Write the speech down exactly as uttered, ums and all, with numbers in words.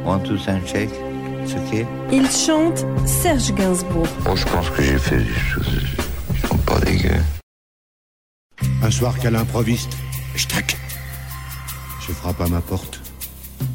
One, two, sound check. It's okay. Il chante Serge Gainsbourg. Oh, je pense que j'ai fait des choses qui sont pas dégueu. Un soir qu'à l'improviste, je tac. Je frappe à ma porte.